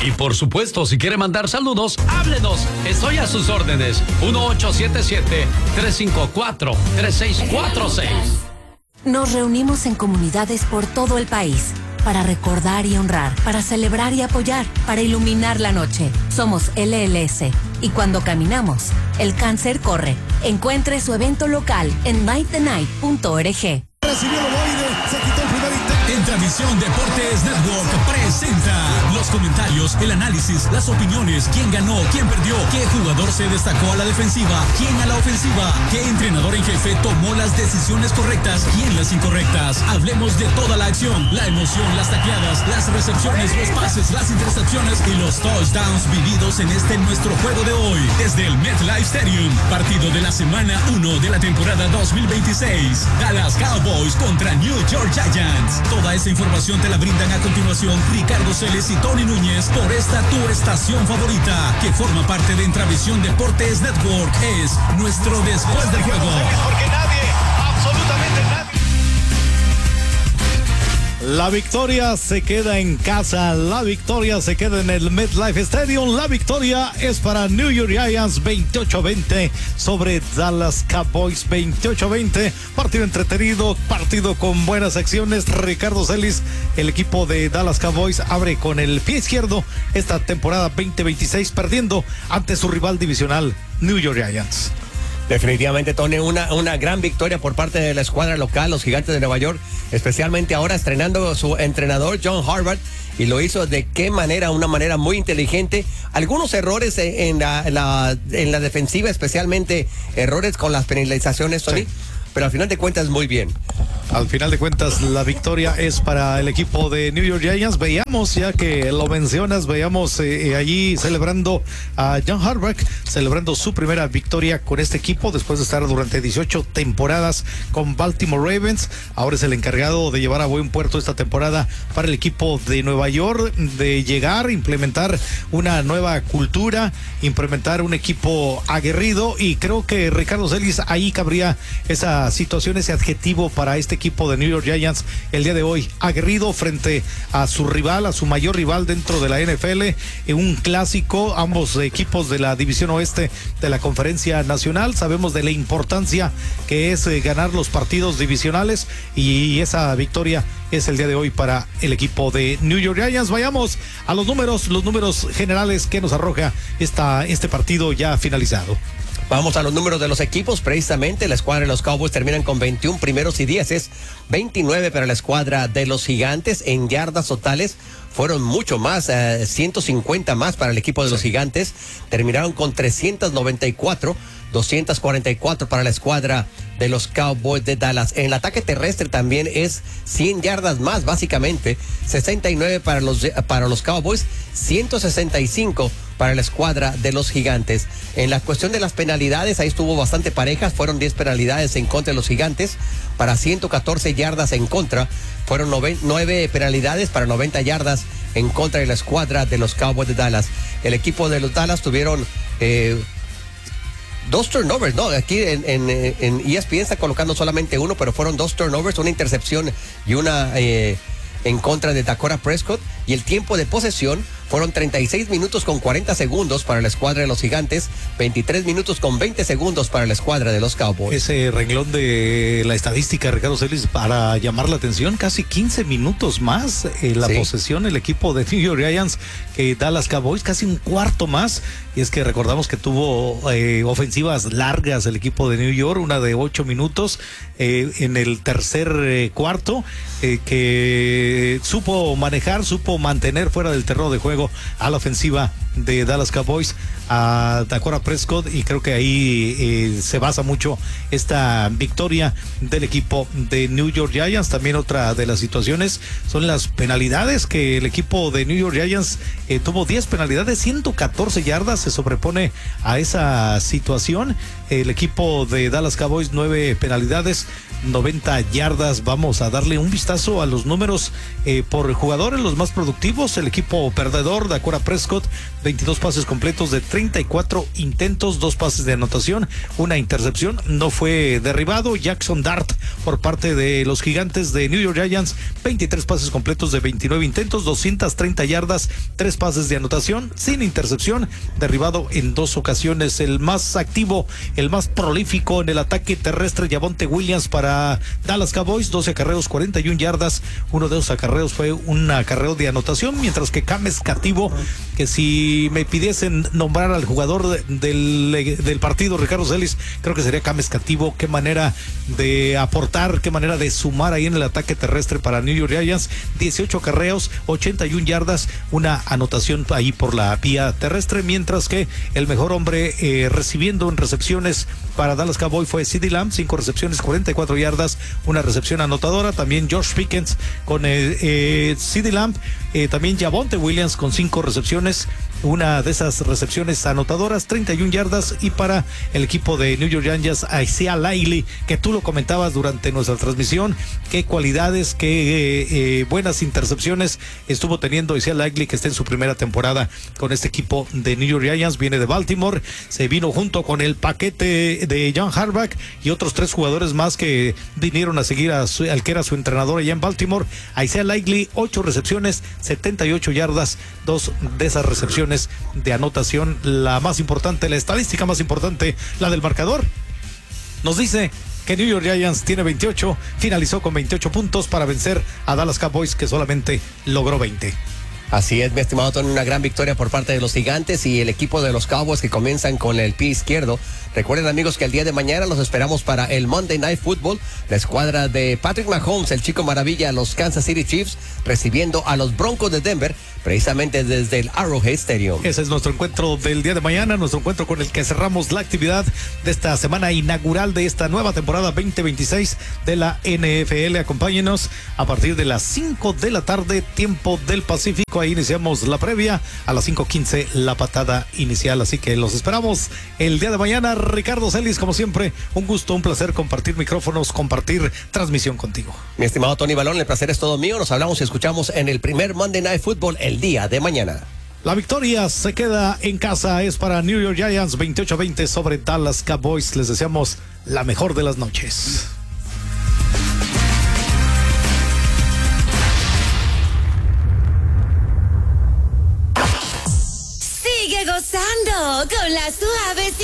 Y por supuesto, si quiere mandar saludos, háblenos. Estoy a sus órdenes. 1877-354-3646. Nos reunimos en comunidades por todo el país para recordar y honrar, para celebrar y apoyar, para iluminar la noche. Somos LLS y cuando caminamos, el cáncer corre. Encuentre su evento local en lightthenight.org. Recibió el ovoide, se quitó el primer intento. En Transmisión Deportes Network presenta los comentarios, el análisis, las opiniones, quién ganó, quién perdió, qué jugador se destacó a la defensiva, quién a la ofensiva, qué entrenador en jefe tomó las decisiones correctas, quién las incorrectas. Hablemos de toda la acción, la emoción, las tacleadas, las recepciones, los pases, las intercepciones y los touchdowns vividos en este nuestro juego de hoy. Desde el MetLife Stadium, partido de la semana 1 de la temporada 2026. Dallas Cowboys contra New York Giants. Toda esa información te la brindan a continuación Ricardo Celes y Tony Núñez por esta tu estación favorita, que forma parte de Intravisión Deportes Network. Es nuestro Después del Juego. Porque nadie, absolutamente nadie. La victoria se queda en casa, la victoria se queda en el MetLife Stadium, la victoria es para New York Giants 28-20 sobre Dallas Cowboys 28-20, partido entretenido, partido con buenas acciones. Ricardo Celis, el equipo de Dallas Cowboys abre con el pie izquierdo esta temporada 2026 perdiendo ante su rival divisional New York Giants. Definitivamente, Tony, una gran victoria por parte de la escuadra local, los Gigantes de Nueva York, especialmente ahora estrenando su entrenador John Harbaugh, y lo hizo de qué manera, una manera muy inteligente. Algunos errores en la defensiva, especialmente errores con las penalizaciones, Tony. Sí. Pero al final de cuentas muy bien. Al final de cuentas la victoria es para el equipo de New York Giants. Veíamos, ya que lo mencionas, veíamos allí celebrando a John Harbaugh, celebrando su primera victoria con este equipo después de estar durante 18 temporadas con Baltimore Ravens. Ahora es el encargado de llevar a buen puerto esta temporada para el equipo de Nueva York, de llegar, implementar una nueva cultura, implementar un equipo aguerrido, y creo que Ricardo Celis, ahí cabría esa situación, ese adjetivo para este equipo de New York Giants el día de hoy: aguerrido frente a su rival, a su mayor rival dentro de la NFL, un clásico, ambos equipos de la división oeste de la Conferencia Nacional. Sabemos de la importancia que es ganar los partidos divisionales, y esa victoria es el día de hoy para el equipo de New York Giants. Vayamos a los números generales que nos arroja este partido ya finalizado. Vamos a los números de los equipos. Precisamente la escuadra de los Cowboys terminan con 21 primeros y 10, 29 para la escuadra de los Gigantes. En yardas totales fueron mucho más, 150 más para el equipo de los Gigantes. Terminaron con 394, 244 para la escuadra de los Cowboys de Dallas. En el ataque terrestre también es 100 yardas más, básicamente 69 para los Cowboys, 165 para la escuadra de los Gigantes. En la cuestión de las penalidades, ahí estuvo bastante parejas. Fueron 10 penalidades en contra de los Gigantes para 114 yardas en contra. Fueron 9 penalidades para 90 yardas en contra de la escuadra de los Cowboys de Dallas. El equipo de los Dallas tuvieron 2 turnovers, ¿no? Aquí en ESPN está colocando solamente uno, pero fueron 2 turnovers, una intercepción y una en contra de Dakota Prescott. Y el tiempo de posesión fueron 36 minutos con 40 segundos para la escuadra de los Gigantes, 23 minutos con 20 segundos para la escuadra de los Cowboys. Ese renglón de la estadística, Ricardo Celis, para llamar la atención, casi 15 minutos más la posesión el equipo de New York Giants que Dallas Cowboys, casi un cuarto más. Y es que recordamos que tuvo ofensivas largas el equipo de New York, una de 8 minutos en el tercer cuarto, que supo manejar, supo mantener fuera del terreno de juego a la ofensiva de Dallas Cowboys, a Dakota Prescott, y creo que ahí se basa mucho esta victoria del equipo de New York Giants. También otra de las situaciones son las penalidades, que el equipo de New York Giants tuvo 10 penalidades, 114 yardas, se sobrepone a esa situación. El equipo de Dallas Cowboys 9 penalidades, 90 yardas. Vamos a darle un vistazo a los números por jugadores, los más productivos. El equipo perdedor, Dakota Prescott, 22 pases completos de 34 intentos, 2 pases de anotación, una intercepción, no fue derribado. Jackson Dart por parte de los Gigantes de New York Giants, 23 pases completos de 29 intentos, 230 yardas, 3 pases de anotación, sin intercepción, derribado en 2 ocasiones. El más activo, el más prolífico en el ataque terrestre, Javonte Williams para Dallas Cowboys, 12 acarreos, 41 yardas, uno de esos acarreos fue un acarreo de anotación, mientras que Cam Escativo, que si me pidiesen nombrar al jugador del partido, Ricardo Celis, creo que sería Cam Escativo. Qué manera de aportar, qué manera de sumar ahí en el ataque terrestre para New York Giants, 18 acarreos, 81 yardas, una anotación ahí por la vía terrestre, mientras que el mejor hombre recibiendo en recepciones para Dallas Cowboys fue CeeDee Lamb, 5 recepciones, 44 yardas, una recepción anotadora. También George Pickens con CeeDee Lamb, también Javonte Williams con 5 recepciones, una de esas recepciones anotadoras, 31 yardas. Y para el equipo de New York Giants, Isaiah Likely, que tú lo comentabas durante nuestra transmisión, qué cualidades, qué buenas intercepciones estuvo teniendo Isaiah Likely, que está en su primera temporada con este equipo de New York Giants. Viene de Baltimore, se vino junto con el paquete de John Harbaugh y otros 3 jugadores más que vinieron a seguir al que era su entrenador allá en Baltimore. Isaiah Likely, 8 recepciones, 78 yardas, 2 de esas recepciones de anotación. La más importante, la estadística más importante, la del marcador, nos dice que New York Giants tiene 28, finalizó con 28 puntos para vencer a Dallas Cowboys, que solamente logró 20. Así es, mi estimado Tony, una gran victoria por parte de los Gigantes y el equipo de los Cowboys, que comienzan con el pie izquierdo. Recuerden, amigos, que el día de mañana los esperamos para el Monday Night Football. La escuadra de Patrick Mahomes, el chico maravilla, los Kansas City Chiefs, recibiendo a los Broncos de Denver, precisamente desde el Arrowhead Stadium. Ese es nuestro encuentro del día de mañana, nuestro encuentro con el que cerramos la actividad de esta semana inaugural de esta nueva temporada 2026 de la NFL. Acompáñenos a partir de las 5 de la tarde, tiempo del Pacífico. Ahí iniciamos la previa, a las 5:15 la patada inicial, así que los esperamos el día de mañana. Ricardo Celis, como siempre, un gusto, un placer compartir micrófonos, compartir transmisión contigo. Mi estimado Tony Balón, el placer es todo mío. Nos hablamos y escuchamos en el primer Monday Night Football el día de mañana. La victoria se queda en casa, es para New York Giants, 28-20 sobre Dallas Cowboys. Les deseamos la mejor de las noches. Sigue gozando con las suaves